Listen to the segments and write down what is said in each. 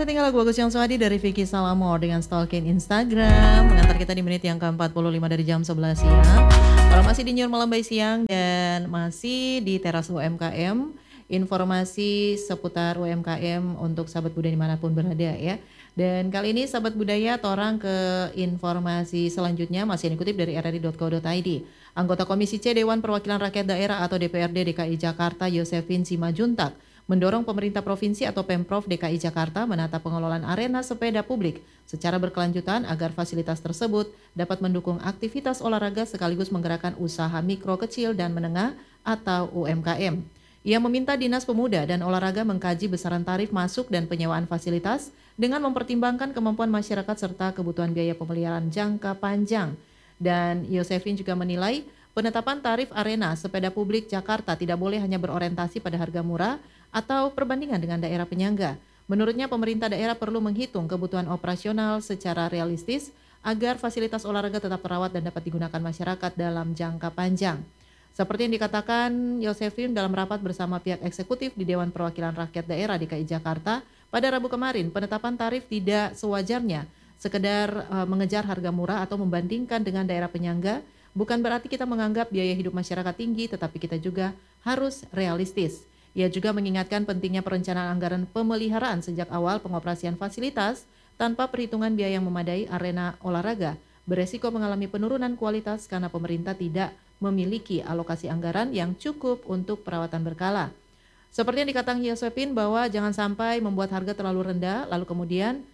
Masih tinggal lagu Agus Yang Suwadi dari Vicky Salamor dengan Stalking Instagram mengantar kita di menit yang ke-45 dari jam 11 siang. Kalau masih di New Malam by Siang dan masih di teras UMKM, informasi seputar UMKM untuk sahabat budaya dimanapun berada ya. Dan kali ini sahabat budaya torang ke informasi selanjutnya masih dikutip dari rri.co.id. Anggota Komisi C Dewan Perwakilan Rakyat Daerah atau DPRD DKI Jakarta Yosefin Simajuntak mendorong pemerintah provinsi atau Pemprov DKI Jakarta menata pengelolaan arena sepeda publik secara berkelanjutan agar fasilitas tersebut dapat mendukung aktivitas olahraga sekaligus menggerakkan usaha mikro, kecil, dan menengah atau UMKM. Ia meminta Dinas Pemuda dan Olahraga mengkaji besaran tarif masuk dan penyewaan fasilitas dengan mempertimbangkan kemampuan masyarakat serta kebutuhan biaya pemeliharaan jangka panjang. Dan Yosefin juga menilai penetapan tarif arena sepeda publik Jakarta tidak boleh hanya berorientasi pada harga murah atau perbandingan dengan daerah penyangga. Menurutnya pemerintah daerah perlu menghitung kebutuhan operasional secara realistis agar fasilitas olahraga tetap terawat dan dapat digunakan masyarakat dalam jangka panjang. Seperti yang dikatakan Yosefin dalam rapat bersama pihak eksekutif di Dewan Perwakilan Rakyat Daerah DKI Jakarta pada Rabu kemarin, penetapan tarif tidak sewajarnya sekedar mengejar harga murah atau membandingkan dengan daerah penyangga. Bukan berarti kita menganggap biaya hidup masyarakat tinggi, tetapi kita juga harus realistis. Ia juga mengingatkan pentingnya perencanaan anggaran pemeliharaan sejak awal pengoperasian fasilitas tanpa perhitungan biaya yang memadai arena olahraga beresiko mengalami penurunan kualitas karena pemerintah tidak memiliki alokasi anggaran yang cukup untuk perawatan berkala. Seperti yang dikatakan Yosefin bahwa jangan sampai membuat harga terlalu rendah lalu kemudian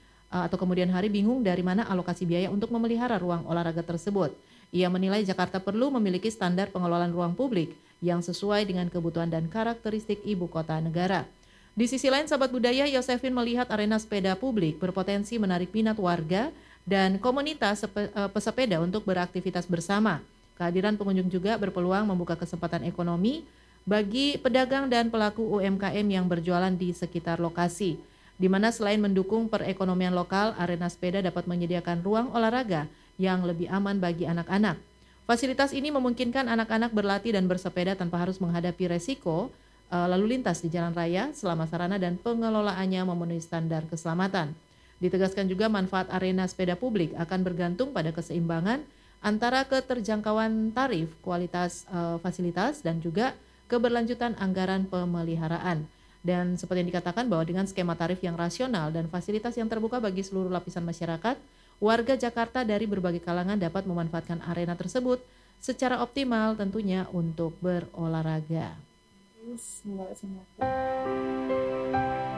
hari bingung dari mana alokasi biaya untuk memelihara ruang olahraga tersebut. Ia menilai Jakarta perlu memiliki standar pengelolaan ruang publik yang sesuai dengan kebutuhan dan karakteristik ibu kota negara. Di sisi lain, sahabat budaya, Yosefin melihat arena sepeda publik berpotensi menarik minat warga dan komunitas pesepeda untuk beraktivitas bersama. Kehadiran pengunjung juga berpeluang membuka kesempatan ekonomi bagi pedagang dan pelaku UMKM yang berjualan di sekitar lokasi, di mana selain mendukung perekonomian lokal, arena sepeda dapat menyediakan ruang olahraga yang lebih aman bagi anak-anak. Fasilitas ini memungkinkan anak-anak berlatih dan bersepeda tanpa harus menghadapi resiko lalu lintas di jalan raya selama sarana dan pengelolaannya memenuhi standar keselamatan. Ditegaskan juga manfaat arena sepeda publik akan bergantung pada keseimbangan antara keterjangkauan tarif, kualitas fasilitas, dan juga keberlanjutan anggaran pemeliharaan. Dan seperti yang dikatakan bahwa dengan skema tarif yang rasional dan fasilitas yang terbuka bagi seluruh lapisan masyarakat, warga Jakarta dari berbagai kalangan dapat memanfaatkan arena tersebut secara optimal tentunya untuk berolahraga.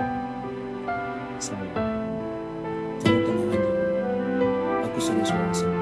Sayang, kamu tenang aja. Aku serius banget sama